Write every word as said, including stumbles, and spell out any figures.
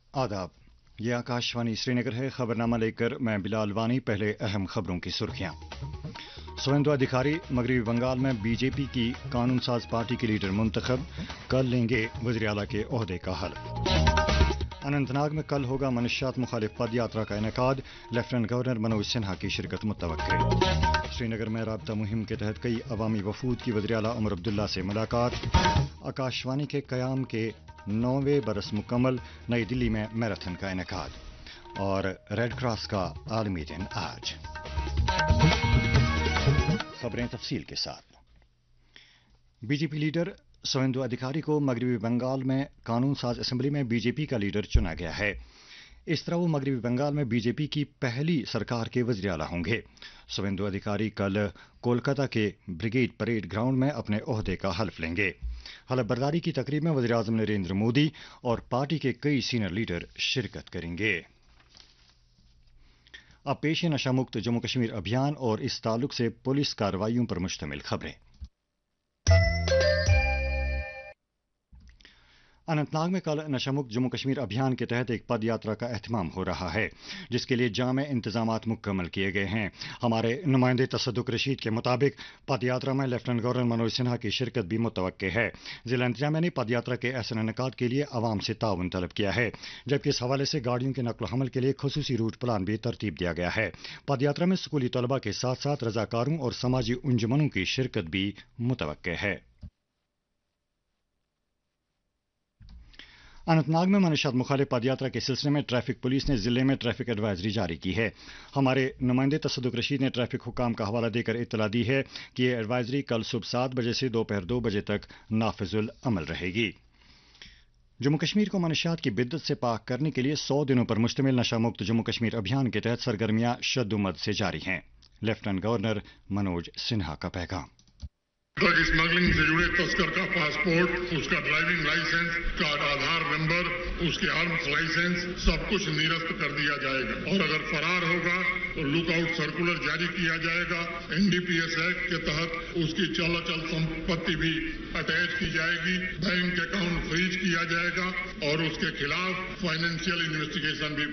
आदाब। ये आकाशवाणी श्रीनगर है। खबरनामा लेकर मैं बिलाल वानी। पहले अहम खबरों की सुर्खियां। सुवेंदु अधिकारी मगरबी बंगाल में बीजेपी की कानून साज पार्टी के लीडर मुंतखब, कल लेंगे वज़ीर आला के ओहदे का हल्फ। अनंतनाग में कल होगा मनुष्यात मुखालिफ पद यात्रा का इनेकाद, लेफ्टिनेंट गवर्नर मनोज सिन्हा की शिरकत मुतवक्के। श्रीनगर में राबता मुहिम के तहत कई अवामी वफूद की वज़ीर आला उमर अब्दुल्ला से मुलाकात। आकाशवाणी के क़याम के नौवें बरस मुकम्मल, नई दिल्ली में मैराथन का इनेकाद। और रेड क्रॉस का आलमी दिन आज। खबरें तफसील के साथ। बीजेपी लीडर सुवेंदु अधिकारी को मगरबी बंगाल में कानून साज असेंबली में बीजेपी का लीडर चुना गया है। इस तरह वो मगरबी बंगाल में बीजेपी की पहली सरकार के वज़ीर आला होंगे। सुवेंदु अधिकारी कल कोलकाता के ब्रिगेड परेड ग्राउंड में अपने ओहदे का हल्फ लेंगे। हल्फ बर्दारी की तकरीब में वज़ीर आज़म नरेंद्र मोदी और पार्टी के कई सीनियर लीडर शिरकत करेंगे। अब पेश है नशा मुक्त जम्मू कश्मीर अभियान और इस ताल्लुक से पुलिस कार्रवाइयों पर मुश्तमिल खबरें। अनंतनाग में कल नशामुक्त जम्मू कश्मीर अभियान के तहत एक पद यात्रा का एहतमाम हो रहा है, जिसके लिए जामे इंतजामात मुकम्मल किए गए हैं। हमारे नुमाइंदे तसद्दुक रशीद के मुताबिक पद यात्रा में लेफ्टिनेंट गवर्नर मनोज सिन्हा की शिरकत भी मुतवक्के है। जिला इंतजामिया ने पद यात्रा के ऐसे इनेकाद के लिए आवाम से ताउन तलब किया है, जबकि इस हवाले से गाड़ियों के नकल हमल के लिए खुसूसी रूट प्लान भी तरतीब दिया गया है। पद यात्रा में स्कूली तलबा के साथ साथ रजाकारों और समाजी अंजुमनों की शिरकत भी मुतवक्के है। अनंतनाग में मनुष्यात मुखालिफ पदयात्रा के सिलसिले में ट्रैफिक पुलिस ने जिले में ट्रैफिक एडवाइजरी जारी की है। हमारे नुमाइंदे तसद्दुक रशीद ने ट्रैफिक हुकाम का हवाला देकर इत्तला दी है कि यह एडवाइजरी कल सुबह सात बजे से दोपहर दो बजे तक नाफिजुल अमल रहेगी। जम्मू कश्मीर को मनुष्यात की बिद्दत से पाक करने के लिए सौ दिनों पर मुश्तमिल नशा मुक्त जम्मू कश्मीर अभियान के तहत सरगर्मियां शद्दुमद से जारी हैं। लेफ्टिनेंट गवर्नर मनोज सिन्हा का पैगाम। ड्रग स्मगलिंग से जुड़े तस्कर का पासपोर्ट, उसका ड्राइविंग लाइसेंस, का आधार नंबर, उसके आर्म्स लाइसेंस सब कुछ निरस्त कर दिया जाएगा और अगर फरार होगा तो लुकआउट सर्कुलर जारी किया जाएगा। एनडीपीएस एक्ट के तहत उसकी चल अचल संपत्ति भी अटैच की जाएगी, बैंक अकाउंट फ्रीज किया जाएगा और उसके खिलाफ फाइनेंशियल इन्वेस्टिगेशन भी